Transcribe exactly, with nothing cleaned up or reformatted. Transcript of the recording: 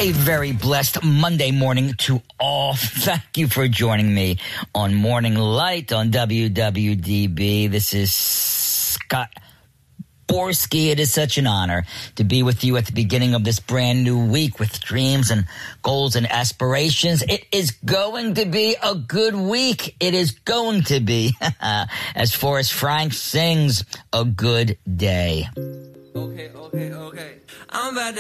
A very blessed Monday morning to all. Thank you for joining me on Morning Light on W W D B. This is Scott Borski. It is such an honor to be with you at the beginning of this brand new week with dreams and goals and aspirations. It is going to be a good week. It is going to be, as Forrest Frank sings, a good day. Okay, okay, okay. I'm about to